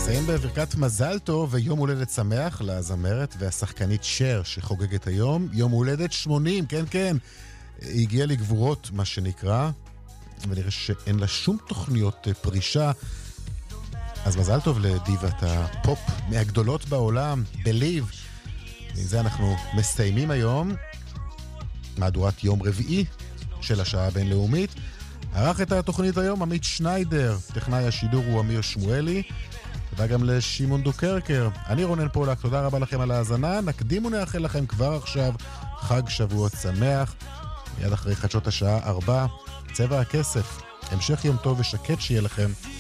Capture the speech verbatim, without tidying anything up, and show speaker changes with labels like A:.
A: נסיים בברכת מזל טוב ויום הולדת שמח לזמרת והשחקנית שר שחוגגת היום. יום הולדת שמונים, כן כן. היא הגיעה לגבורות מה שנקרא, ונראה שאין לה שום תוכניות פרישה. אז מזל טוב לדיבת הפופ מהגדולות בעולם, בליב. עם זה אנחנו מסיימים היום מהדורת יום רביעי של השעה הבינלאומית. ערך את התוכנית היום עמית שניידר, טכנאי השידור הוא אמיר שמואלי, תודה גם לשמעון דוקרקר. אני רונן פולק, תודה רבה לכם על ההאזנה. נקדים ונאחל לכם כבר עכשיו חג שבועות שמח. מיד אחרי חדשות השעה ארבע, צבע הכסף. המשך יום טוב ושקט שיהיה לכם.